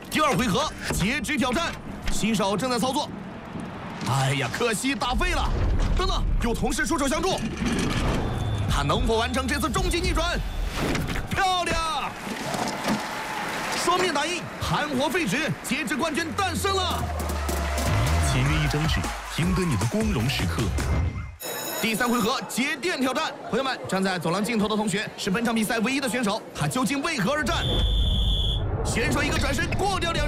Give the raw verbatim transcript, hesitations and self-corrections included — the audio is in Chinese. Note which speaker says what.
Speaker 1: 第二回合截肢挑战，新手正在操作。哎呀，可惜打废了。等等，有同事出手相助，他能否完成这次终极逆转？漂亮！双面打印，含活废纸，截肢冠军诞生了。
Speaker 2: 签约一张纸，赢得你的光荣时刻。
Speaker 1: 第三回合节电挑战，朋友们，站在走廊尽头的同学是本场比赛唯一的选手，他究竟为何而战？选手一个转身过掉两人。